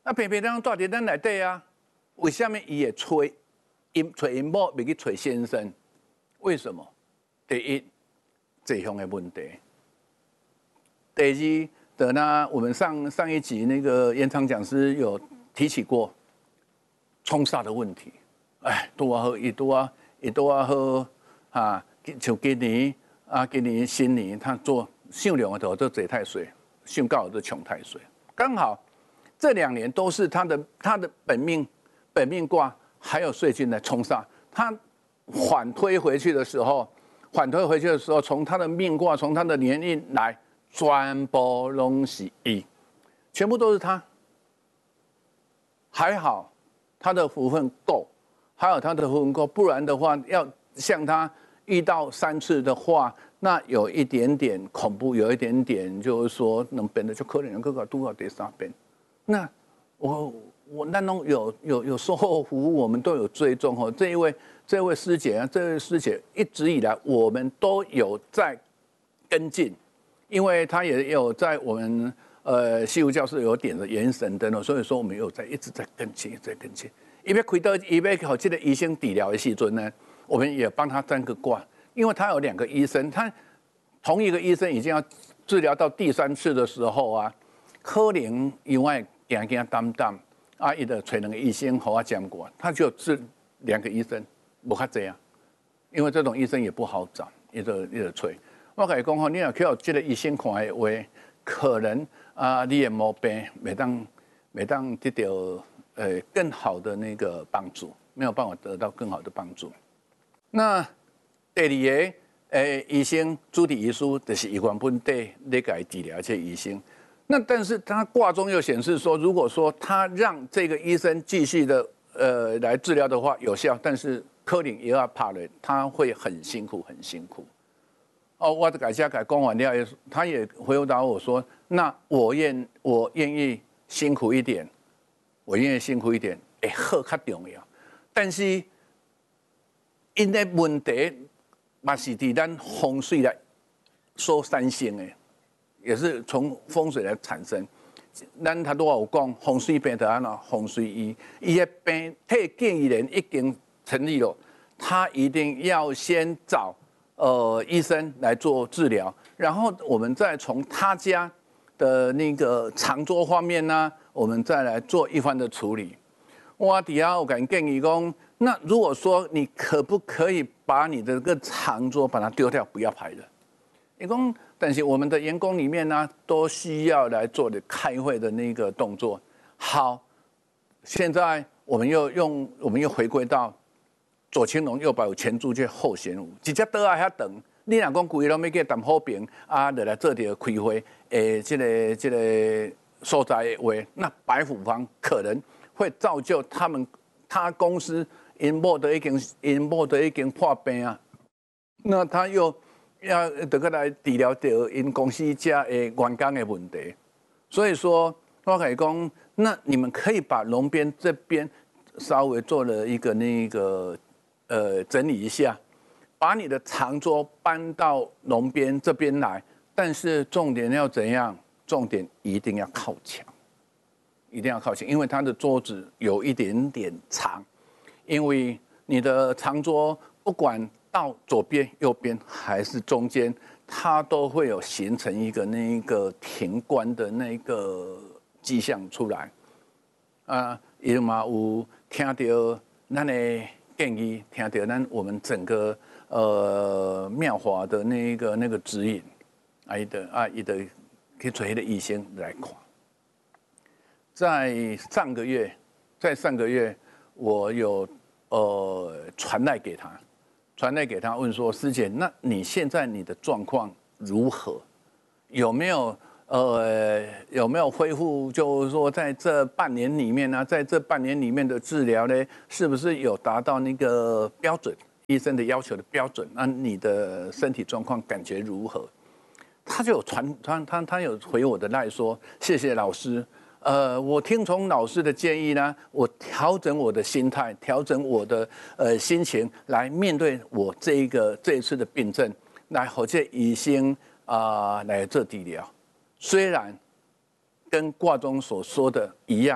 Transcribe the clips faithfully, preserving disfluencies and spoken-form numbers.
啊，偏偏当住伫咱内底啊，为什么伊会找因找因某，袂去找先生？为什么？第一，这项的问题。第二，等呢，我们上上一集那个延长讲师有提起过冲煞的问题。哎，拄啊好，伊拄啊，伊拄啊好啊，像今年啊，今年新年他做上两个头做坐太岁，上高做穷太岁，刚好。这两年都是他的他的本命本命卦，还有岁君来冲煞。他反推回去的时候，反推回去的时候，从他的命卦，从他的年运来，全部拢是一，全部都是他。还好他的福分够，还有他的福分够，不然的话，要像他遇到三次的话，那有一点点恐怖，有一点点就是说能变得就可能各个都要第三遍。那我我那种有有有售后服务，我们都有追踪哦。这一位这位师姐啊，这位师姐一直以来我们都有在跟进，因为她也有在我们呃西湖教室有点的元神灯哦，所以说我们有在一直在跟进，一直在跟进。伊要开刀，伊要考这个医生治疗的时阵呢，我们也帮他占个卦，因为他有两个医生，他同一个医生已经要治疗到第三次的时候啊，可能因为惊惊担担啊，伊就找两个医生和我讲过，他就治两个医生，无较济啊，因为这种医生也不好找，伊就伊就找。我甲伊讲吼，你若去有这个医生看的话，可能啊，你的毛病袂当袂当得到呃更好的那个帮助，没有办法得到更好的帮助。那第二个呃医生主治医师就是伊原本在咧甲伊治疗这医生。那但是他卦中又显示说，如果说他让这个医生继续的呃来治疗的话有效，但是可能也要怕了，他会很辛苦很辛苦。哦，我的改下改讲完了，他也回答我说，那我愿我愿意辛苦一点，我愿意辛苦一点，会好较重要。但是因的问题嘛是伫咱风水来所产生的。也是从风水来产生。咱他都有讲风水病得安怎风水医，伊的病体建议人已经成立了，他一定要先找呃医生来做治疗，然后我们再从他家的那个长桌方面呢，我们再来做一番的处理。我底下我敢建议讲，那如果说你可不可以把你的这个长桌把它丢掉，不要排了？你讲。但是我们的员工里面呢，都需要来做的开会的那个动作。好，现在我们又用，我们又回归到左青龙右白虎前朱雀后玄武，直接倒来遐等。你若讲规个拢要叫谈好评啊，就来做这个开会，诶，这个这个所在的话，那白虎方可能会造就他们他公司因某都已经因某都已经破病啊，那他又。要得个来治疗到因公司家的员工的问题，所以说我可以讲，那你们可以把龙边这边稍微做了一个那个呃整理一下，把你的长桌搬到龙边这边来，但是重点要怎样？重点一定要靠墙，一定要靠墙，因为它的桌子有一点点长，因为你的长桌不管。到左边、右边还是中间，它都会有形成一个那个停关的那个迹象出来。啊，也嘛有听到咱的建议，听到咱我们整个呃妙华的那个那个指引，啊，伊的啊，伊的去找迄个医生来看。在上个月，在上个月，我有呃传赖给他。传来给他问说：“师姐，那你现在你的状况如何？有没有呃有没有恢复？就是说在这半年里面呢、啊，在这半年里面的治疗呢，是不是有达到那个标准医生的要求的标准？那你的身体状况感觉如何？”他就有传他他他有回我的赖说：“谢谢老师。”呃，我听从老师的建议呢，我调整我的心态，调整我的呃心情，来面对我这一个这一次的病症，来或者医生啊来做治疗。虽然跟卦中所说的一样，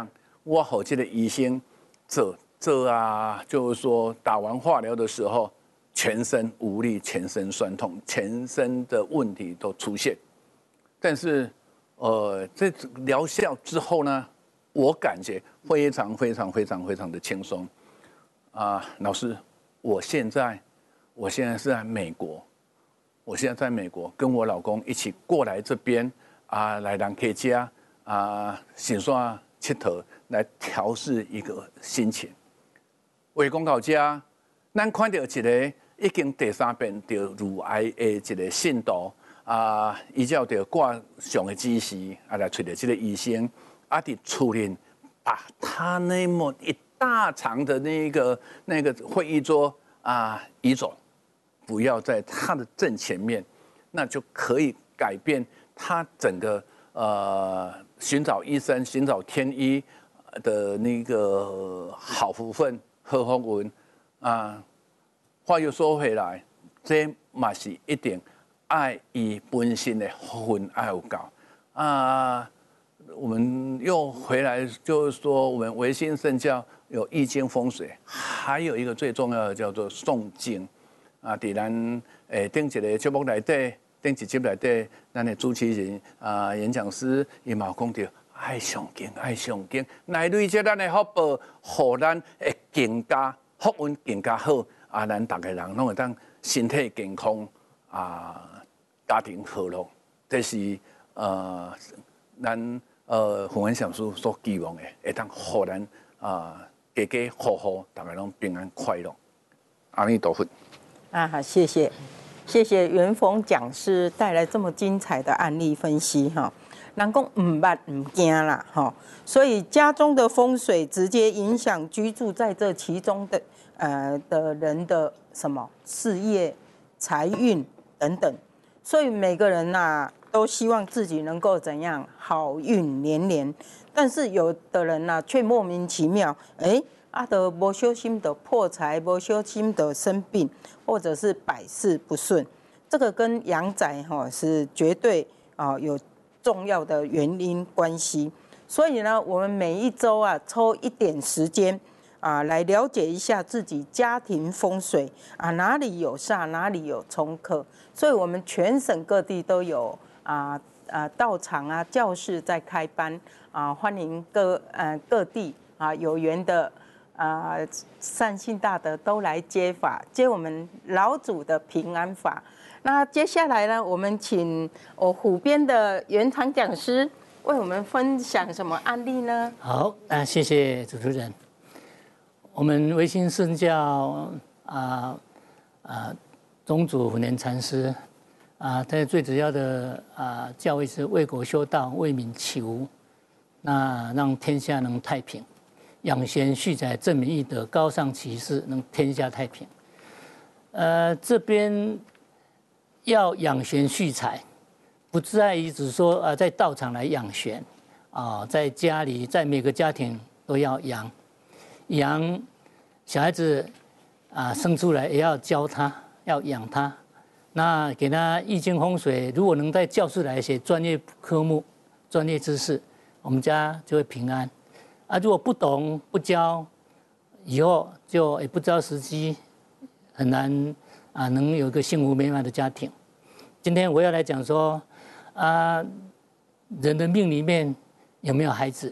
我和这个医生做做啊，就是说打完化疗的时候，全身无力、全身酸痛、全身的问题都出现。但是，呃，这疗效之后呢，我感觉非常非常非常非常的轻松。啊，老师，我现在我现在是在美国，我现在在美国跟我老公一起过来这边啊，来人客家啊，先算佚佗，来调试一个心情。为讲到这，咱看到一个已经第三遍得乳癌的一个信徒啊，依照着挂上的指示啊，来找到这个医生，啊，伫厝里把他那么一大长的那个那个会议桌啊移走，不要在他的正前面，那就可以改变他整个呃寻找医生、寻找天医的那个好福分、好福运啊。话又说回来，这嘛是一定爱伊本身的福分爱有够啊。我们又回来，就是说，我们维新圣教有易经风水，还有一个最重要的叫做诵经啊。伫咱诶顶一个节目内底，顶一集内底，咱的主持人啊、演讲师伊嘛讲到爱上经，爱上经，来累积咱的福报，互咱会更加福运更加好啊。咱大家人拢会当身体健康啊，家庭和乐，这是呃咱。呃，洪文想书所期望的，会当互咱啊，家家户户大家拢平安快乐。阿弥陀佛。 啊，好，谢谢，谢谢元丰讲师带来这么精彩的案例分析哈。人讲唔捌唔惊啦哈，所以家中的风水直接影响居住在这其中的呃的人的什么事业、财运等等，所以每个人呐、啊。都希望自己能够怎样好运连连，但是有的人呢、啊，却莫名其妙，哎，啊的无小心的破财，无小心的生病，或者是百事不顺，这个跟阳宅哈是绝对啊有重要的原因关系。所以呢，我们每一周啊抽一点时间啊来了解一下自己家庭风水啊哪里有煞，哪里有冲克，所以我们全省各地都有。啊啊，道场啊，教室在开班啊，欢迎各呃各地啊有缘的啊善信大德都来接法，接我们老祖的平安法。那接下来呢，我们请我虎边的原常讲师为我们分享什么案例呢？ 好，那谢谢主持人。我们维新圣教啊啊宗主虎年禅师。啊，他最主要的啊教义是为国修道，为民祈福，那让天下能太平，养贤蓄财，正民义德，高尚其事，能天下太平。呃，这边要养贤蓄财，不在于只说啊在道场来养贤啊，在家里，在每个家庭都要养养小孩子啊，生出来也要教他，要养他。那给他易经风水，如果能在教室来写专业科目、专业知识，我们家就会平安。啊，如果不懂不教，以后就也不知道时机，很难啊，能有一个幸福美满的家庭。今天我要来讲说，啊，人的命里面有没有孩子？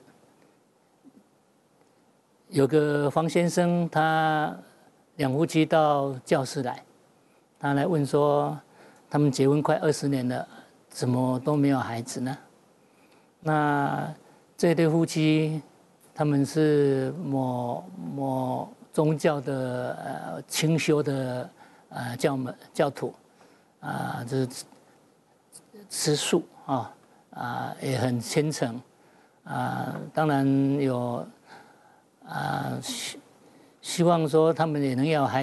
有个黄先生，他两夫妻到教室来。他来问说，他们结婚快二十年了，怎么都没有孩子呢？那这对夫妻，他们是某某宗教的呃清修的呃教门教徒，啊、呃，就是吃素啊啊、呃、也很虔诚啊、呃，当然有啊、呃、希希望说他们也能要孩子。